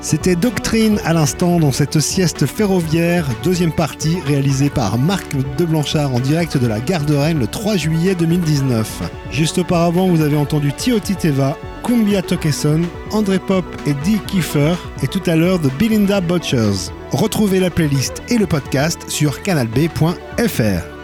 C'était Doctrine à l'instant dans cette sieste ferroviaire, deuxième partie réalisée par Marc de Blanchard en direct de la gare de Rennes le 3 juillet 2019. Juste auparavant, vous avez entendu Tioti Teva, Cumbia Tokeson, André Pop et Dee Kiefer et tout à l'heure The Belinda Butchers. Retrouvez la playlist et le podcast sur canalb.fr.